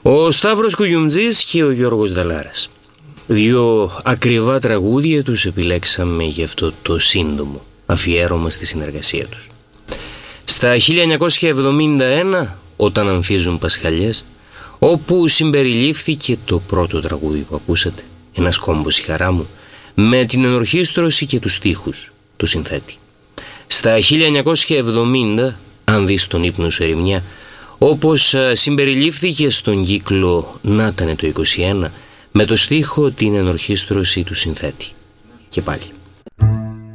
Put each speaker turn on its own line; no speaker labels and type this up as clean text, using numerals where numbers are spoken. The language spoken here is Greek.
Ο Σταύρος Κουγιουμτζής και ο Γιώργος Δαλάρας. Δύο ακριβά τραγούδια τους επιλέξαμε για αυτό το σύντομο αφιέρωμα στη συνεργασία τους. Στα 1971, όταν ανθίζουν Πασχαλιές, όπου συμπεριλήφθηκε το πρώτο τραγούδι που ακούσατε, «Ένας κόμπος η χαρά μου», με την ενορχήστρωση και τους στίχους του συνθέτη. Στα 1970, αν δεις τον ύπνο σου ερημιά, όπως συμπεριλήφθηκε στον κύκλο «Να ήτανε το 21», με το στίχο την ενορχήστρωση του συνθέτη. Και πάλι.